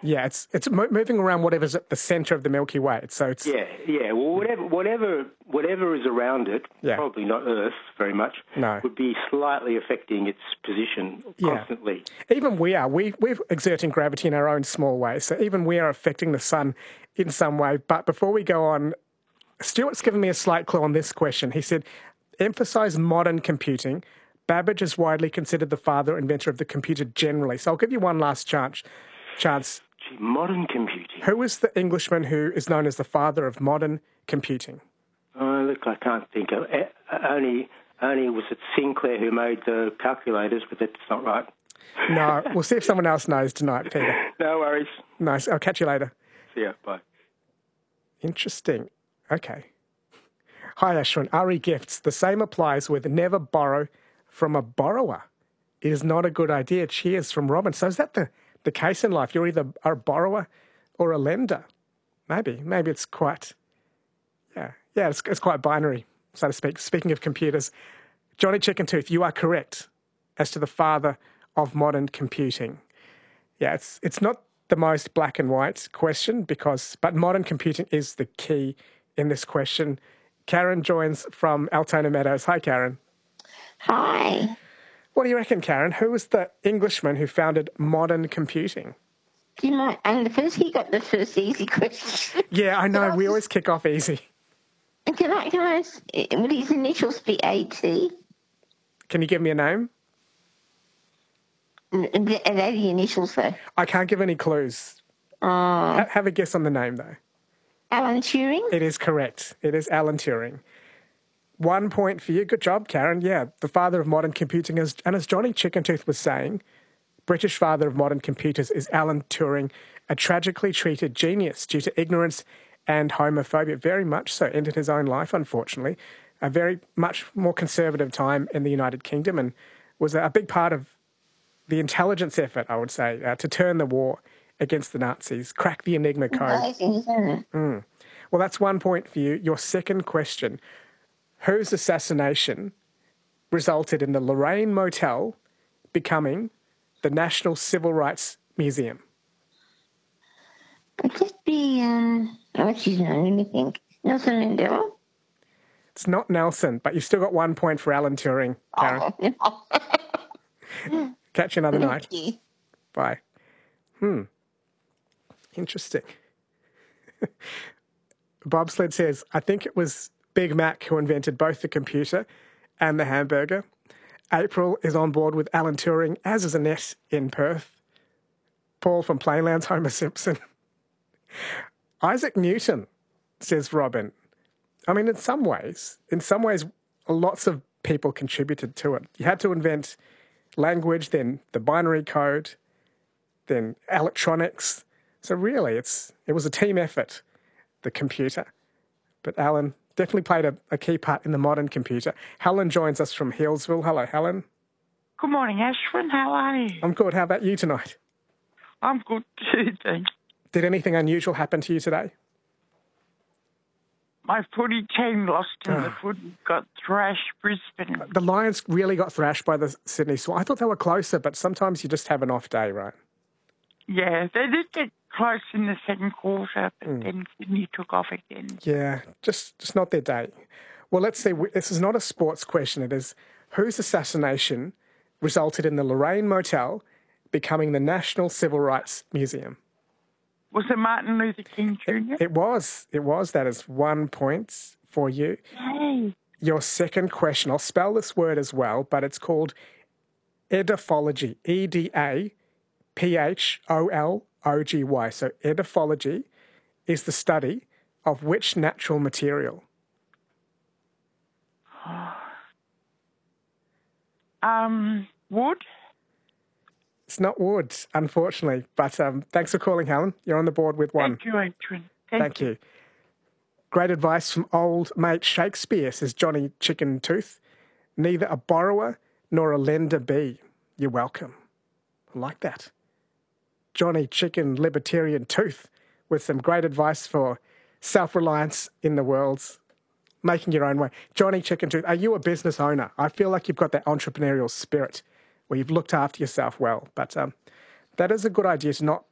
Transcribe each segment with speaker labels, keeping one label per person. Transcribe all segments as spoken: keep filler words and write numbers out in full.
Speaker 1: Yeah, it's it's mo- moving around whatever's at the centre of the Milky Way. So it's
Speaker 2: Yeah, yeah. Well, whatever, whatever, whatever is around it,
Speaker 1: yeah.
Speaker 2: probably not Earth very much,
Speaker 1: no.
Speaker 2: would be slightly affecting its position constantly.
Speaker 1: Yeah. Even we are. We, we're exerting gravity in our own small way. So even we are affecting the sun in some way. But before we go on, Stuart's given me a slight clue on this question. He said, emphasise modern computing. Babbage is widely considered the father inventor of the computer generally. So I'll give you one last chance. chance.
Speaker 2: Gee, modern computing.
Speaker 1: Who is the Englishman who is known as the father of modern computing?
Speaker 2: Oh, look, I can't think of it. Only, only was it Sinclair who made the calculators, but that's not right.
Speaker 1: No, we'll see if someone else knows tonight, Peter.
Speaker 2: No worries.
Speaker 1: Nice. I'll catch you later.
Speaker 2: See ya. Bye.
Speaker 1: Interesting. Okay. Hi, Ashwin. Ari Gifts. The same applies with never borrow from a borrower. It is not a good idea. Cheers from Robin. So is that the, the case in life? You're either a borrower or a lender. Maybe. Maybe it's quite, yeah. Yeah, it's, it's quite binary, so to speak. Speaking of computers, Johnny Chickentooth, you are correct as to the father of modern computing. Yeah, it's it's not the most black and white question, because, but modern computing is the key in this question. Karen joins from Altona Meadows. Hi, Karen.
Speaker 3: Hi.
Speaker 1: What do you reckon, Karen? Who was the Englishman who founded modern computing?
Speaker 3: Do you mind? And the first he got the first easy question.
Speaker 1: Yeah, I know. We always kick off easy.
Speaker 3: Can I? Can I? Would his initials be A T?
Speaker 1: Can you give me a name?
Speaker 3: Are they the initials, though?
Speaker 1: I can't give any clues.
Speaker 3: Uh,
Speaker 1: ha- have a guess on the name, though.
Speaker 3: Alan Turing?
Speaker 1: It is correct. It is Alan Turing. One point for you. Good job, Karen. Yeah, the father of modern computing is, and as Johnny Chickentooth was saying, British father of modern computers is Alan Turing, a tragically treated genius due to ignorance and homophobia. Very much so. Ended his own life, unfortunately. A very much more conservative time in the United Kingdom, and was a big part of the intelligence effort, I would say, uh, to turn the war against the Nazis, crack the Enigma code.
Speaker 3: Amazing, isn't it?
Speaker 1: Mm. Well, that's one point for you. Your second question, whose assassination resulted in the Lorraine Motel becoming the National Civil Rights Museum?
Speaker 3: Could this be, um, oh, what's his name? Let me think. Nelson Mandela?
Speaker 1: It's not Nelson, but you've still got one point for Alan Turing, Karen.
Speaker 3: Oh.
Speaker 1: Catch you another
Speaker 3: Thank
Speaker 1: night.
Speaker 3: you.
Speaker 1: Bye. Hmm. Interesting. Bobsled says, I think it was Big Mac who invented both the computer and the hamburger. April is on board with Alan Turing, as is Annette in Perth. Paul from Plainlands, Homer Simpson. Isaac Newton, says Robin. I mean, in some ways, in some ways, lots of people contributed to it. You had to invent language, then the binary code, then electronics. So really, it's it was a team effort, the computer. But Alan definitely played a, a key part in the modern computer. Helen joins us from Healesville. Hello, Helen.
Speaker 4: Good morning, Ashwin. How are you?
Speaker 1: I'm good. How about you tonight?
Speaker 4: I'm good too, thanks.
Speaker 1: Did anything unusual happen to you today?
Speaker 4: My footy team lost in the footy, got thrashed Brisbane.
Speaker 1: The Lions really got thrashed by the Sydney Swans. I thought they were closer, but sometimes you just have an off day, right?
Speaker 4: Yeah, they did get close in the second quarter, but mm. then Sydney took off again.
Speaker 1: Yeah, just just not their day. Well, let's see. This is not a sports question. It is whose assassination resulted in the Lorraine Motel becoming the National Civil Rights Museum?
Speaker 4: Was it Martin Luther King Junior?
Speaker 1: It, it was. It was. That is one point for you.
Speaker 4: Yay.
Speaker 1: Your second question, I'll spell this word as well, but it's called edaphology. E D A P H O L O G Y. So edaphology is the study of which natural material?
Speaker 4: um, wood?
Speaker 1: It's not wood, unfortunately. But um, thanks for calling, Helen. You're on the board with one.
Speaker 4: Thank you, Adrian. Thank,
Speaker 1: Thank you. you. Great advice from old mate Shakespeare, says Johnny Chickentooth. Neither a borrower nor a lender be. You're welcome. I like that. Johnny Chicken Libertarian Tooth with some great advice for self-reliance in the world, making your own way. Johnny Chickentooth, are you a business owner? I feel like you've got that entrepreneurial spirit where you've looked after yourself well. But um, that is a good idea to not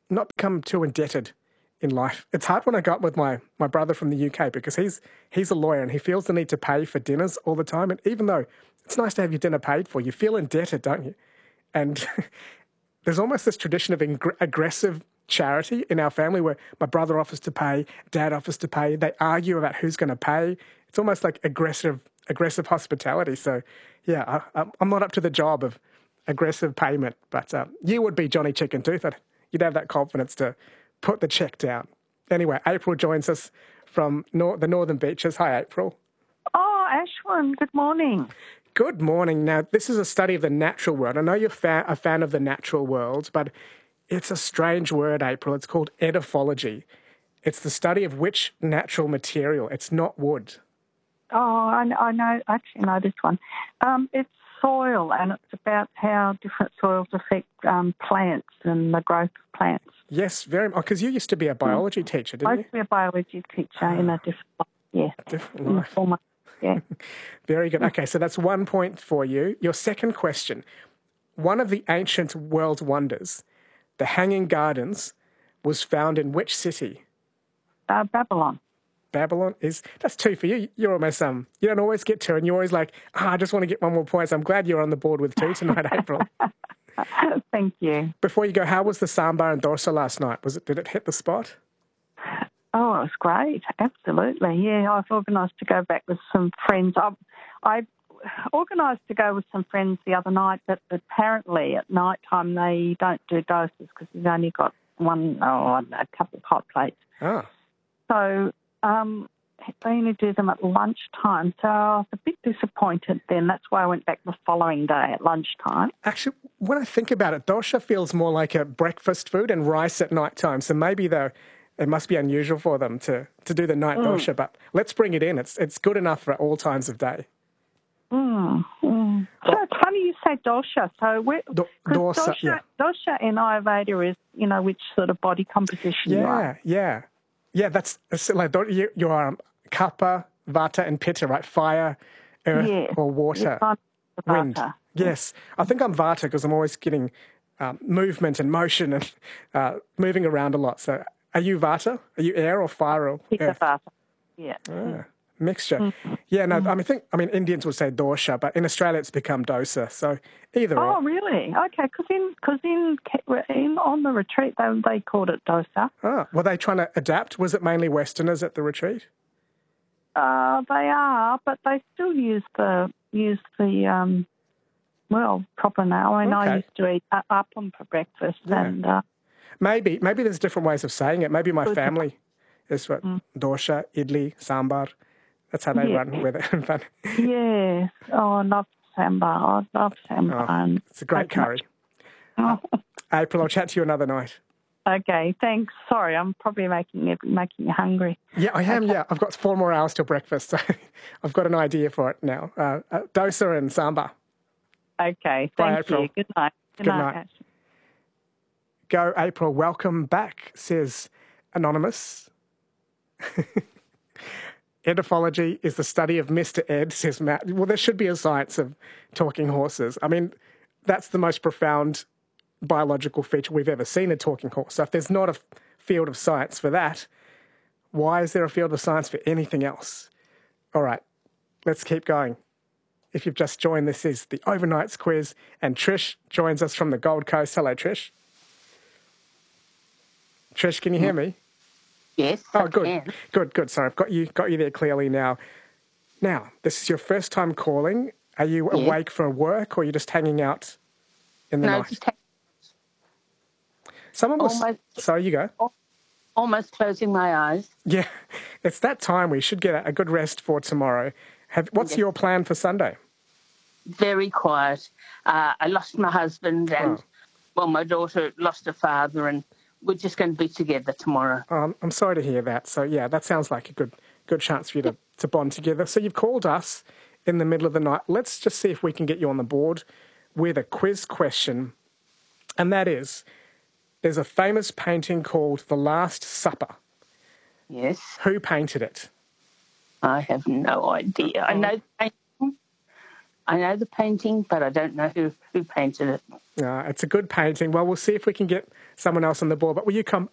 Speaker 1: not become too indebted in life. It's hard when I go up with my, my brother from the U K because he's he's a lawyer and he feels the need to pay for dinners all the time. And even though it's nice to have your dinner paid for, you feel indebted, don't you? And there's almost this tradition of ing- aggressive charity in our family where my brother offers to pay, dad offers to pay. They argue about who's going to pay. It's almost like aggressive aggressive hospitality. So, yeah, I, I'm not up to the job of aggressive payment, but uh, you would be Johnny Chicken Tooth. You'd have that confidence to put the check down. Anyway, April joins us from nor- the Northern Beaches. Hi, April.
Speaker 5: Oh, Ashwin, good morning.
Speaker 1: Good morning. Now, this is a study of the natural world. I know you're fa- a fan of the natural world, but it's a strange word, April. It's called edaphology. It's the study of which natural material. It's not wood.
Speaker 5: Oh, I, I know, I actually know this one. Um, it's soil, and it's about how different soils affect um, plants and the growth of plants.
Speaker 1: Yes, very much. Because you used to be a biology mm. teacher, didn't
Speaker 5: I
Speaker 1: you?
Speaker 5: I used to be a biology teacher in a different life, yeah.
Speaker 1: A different life.
Speaker 5: Former, yeah.
Speaker 1: Very good. Okay, so that's one point for you. Your second question. One of the ancient world wonders, the Hanging Gardens, was found in which city?
Speaker 5: Uh, Babylon.
Speaker 1: Babylon is, that's two for you. You're almost, um, you don't always get two, and you're always like, oh, I just want to get one more point. So I'm glad you're on the board with two tonight, April.
Speaker 5: Thank you.
Speaker 1: Before you go, how was the sambar and dosa last night? Was it, did it hit the spot?
Speaker 5: Oh, it was great. Absolutely. Yeah, I've organised to go back with some friends. I, I organised to go with some friends the other night, but apparently at night time they don't do dosas because they've only got one, oh, a couple of hot plates.
Speaker 1: Oh.
Speaker 5: So um, they only do them at lunchtime. So I was a bit disappointed then. That's why I went back the following day at lunchtime.
Speaker 1: Actually, when I think about it, dosha feels more like a breakfast food and rice at night time. So maybe though it must be unusual for them to, to do the night mm. dosha, but let's bring it in. It's it's good enough for all times of day.
Speaker 5: Mm, mm. So it's funny you say dosha. So we're,
Speaker 1: Do, dosa,
Speaker 5: dosha,
Speaker 1: yeah.
Speaker 5: dosha in Ayurveda is, you know, which sort of body composition
Speaker 1: yeah,
Speaker 5: you are.
Speaker 1: Yeah, yeah. That's like you, you are um, kapha, vata, and pitta, right? Fire, earth,
Speaker 5: yeah.
Speaker 1: or water,
Speaker 5: yes,
Speaker 1: wind. Yes, I think I'm vata because I'm always getting um, movement and motion and uh, moving around a lot. So, are you vata? Are you air or fire or
Speaker 5: pitta,
Speaker 1: earth?
Speaker 5: vata. Yeah.
Speaker 1: Ah. Mixture.
Speaker 5: Mm-hmm.
Speaker 1: Yeah, no,
Speaker 5: mm-hmm.
Speaker 1: I mean, I think, I mean, Indians would say dosha, but in Australia it's become dosa. So either
Speaker 5: oh,
Speaker 1: or.
Speaker 5: really? Okay, because in, cause in, in, on the retreat they, they called it dosa.
Speaker 1: Ah, were they trying to adapt? Was it mainly Westerners at the retreat?
Speaker 5: Uh, they are, but they still use the, use the um, well, proper now. I mean,
Speaker 1: okay.
Speaker 5: I used to eat appam for breakfast.
Speaker 1: Yeah.
Speaker 5: and uh,
Speaker 1: Maybe, maybe there's different ways of saying it. Maybe my
Speaker 5: good.
Speaker 1: family is what,
Speaker 5: mm.
Speaker 1: dosha, idli, sambar. That's how they
Speaker 5: yeah.
Speaker 1: run with it. But,
Speaker 5: yes. Oh, I love sambar. I love sambar.
Speaker 1: oh, it's a great curry.
Speaker 5: Oh.
Speaker 1: April, I'll chat to you another night.
Speaker 5: Okay, thanks. Sorry, I'm probably making you, making you hungry.
Speaker 1: Yeah, I am,
Speaker 5: okay.
Speaker 1: yeah. I've got four more hours till breakfast, so I've got an idea for it now. Uh, uh, dosa and sambar.
Speaker 5: Okay,
Speaker 1: Bye,
Speaker 5: thank
Speaker 1: April.
Speaker 5: you. Good night. Good,
Speaker 1: Good
Speaker 5: night.
Speaker 1: night. Go, April. Welcome back, says Anonymous. Edaphology is the study of Mister Ed, says Matt. Well, there should be a science of talking horses. I mean, that's the most profound biological feature we've ever seen, a talking horse. So if there's not a field of science for that, why is there a field of science for anything else? All right, let's keep going. If you've just joined, this is the Overnights quiz, and Trish joins us from the Gold Coast. Hello, Trish. Trish, can you hear me?
Speaker 6: Yes.
Speaker 1: Oh, good, good, good. Sorry, I've got you, got you there clearly now. Now, this is your first time calling. Are you
Speaker 6: yes.
Speaker 1: awake for work, or are you just hanging out in the
Speaker 6: no,
Speaker 1: night?
Speaker 6: Just ha-
Speaker 1: Someone was.
Speaker 6: almost,
Speaker 1: Sorry, you go.
Speaker 6: Almost closing my eyes.
Speaker 1: Yeah, it's that time. We should get a good rest for tomorrow. Have, what's
Speaker 6: yes.
Speaker 1: your plan for Sunday?
Speaker 6: Very quiet. Uh, I lost my husband, and
Speaker 1: oh.
Speaker 6: well, my daughter lost her father, and we're just going to be together tomorrow.
Speaker 1: Um, I'm sorry to hear that. So, yeah, that sounds like a good good chance for you to, to bond together. So you've called us in the middle of the night. Let's just see if we can get you on the board with a quiz question. And that is, there's a famous painting called The Last Supper.
Speaker 6: Yes.
Speaker 1: Who painted it?
Speaker 6: I have no idea. I know the painting. I know the painting, but I don't know who, who painted it.
Speaker 1: Uh, it's a good painting. Well, we'll see if we can get someone else on the board. But will you come